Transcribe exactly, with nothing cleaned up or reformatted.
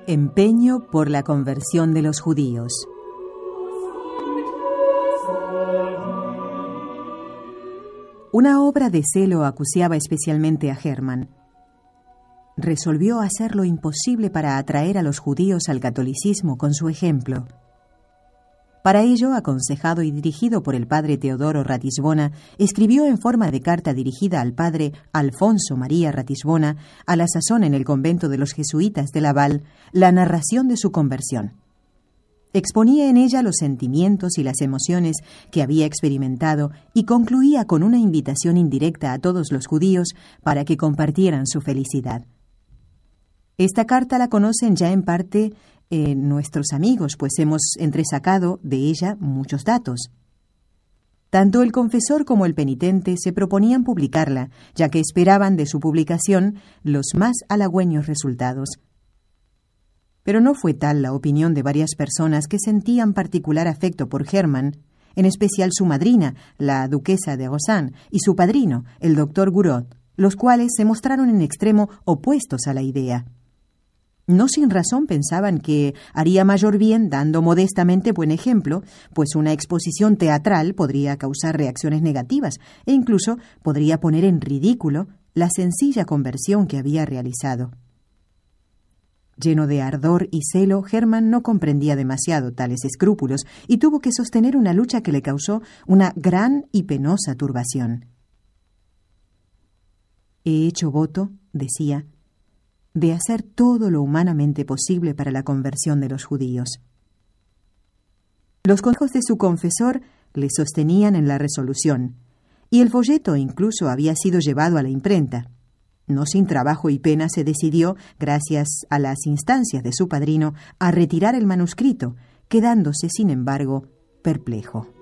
Empeño por la conversión de los judíos. Una obra de celo acuciaba especialmente a Hermann. Resolvió hacer lo imposible para atraer a los judíos al catolicismo con su ejemplo. Para ello, aconsejado y dirigido por el padre Teodoro Ratisbona, escribió en forma de carta dirigida al padre Alfonso María Ratisbona, a la sazón en el convento de los jesuitas de Laval, la narración de su conversión. Exponía en ella los sentimientos y las emociones que había experimentado y concluía con una invitación indirecta a todos los judíos para que compartieran su felicidad. Esta carta la conocen ya en parte eh, nuestros amigos, pues hemos entresacado de ella muchos datos. Tanto el confesor como el penitente se proponían publicarla, ya que esperaban de su publicación los más halagüeños resultados. Pero no fue tal la opinión de varias personas que sentían particular afecto por Hermann, en especial su madrina, la duquesa de Rosan, y su padrino, el doctor Gouraud, los cuales se mostraron en extremo opuestos a la idea. No sin razón pensaban que haría mayor bien dando modestamente buen ejemplo, pues una exposición teatral podría causar reacciones negativas e incluso podría poner en ridículo la sencilla conversión que había realizado. Lleno de ardor y celo, Hermann no comprendía demasiado tales escrúpulos y tuvo que sostener una lucha que le causó una gran y penosa turbación. «He hecho voto», decía, «de hacer todo lo humanamente posible para la conversión de los judíos». Los consejos de su confesor le sostenían en la resolución, y el folleto incluso había sido llevado a la imprenta. No sin trabajo y pena se decidió, gracias a las instancias de su padrino, a retirar el manuscrito, quedándose, sin embargo, perplejo.